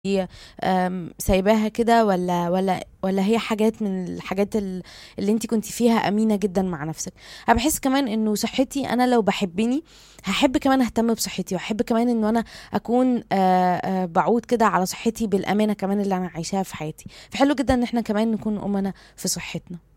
سايباها كده، ولا هي حاجات من الحاجات اللي انت كنتي فيها امينه جدا مع نفسك. انا بحس كمان انه صحتي، انا لو بحبني هحب كمان اهتم بصحتي، واحب كمان انه انا اكون بعود كده على صحتي بالامانه كمان اللي انا عايشاها في حياتي. فحلو جدا ان احنا كمان نكون امنا في صحتنا.